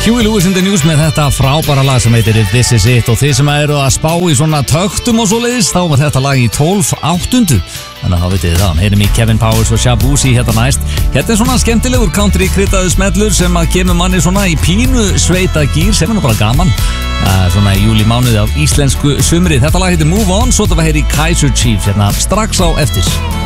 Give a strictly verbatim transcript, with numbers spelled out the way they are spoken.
Huey Lewis in the News með þetta frábæra lag sem heitir This Is It og þið sem eru að spá í svona töktum og svo leiðis þá var þetta lag í tólf áttundu þannig að þá vitið þið það, heyrum í Kevin Powers og Shabuzi hérna næst. Hérna er svona skemmtilegur country kryddaður smellur sem að kemur manni svona í pínu sveita gýr sem er nú bara gaman uh, svona í júli mánuði af íslensku sumri. Þetta lag heitir Move On, svo þetta var heyri Kaiser Chiefs hérna strax á eftir.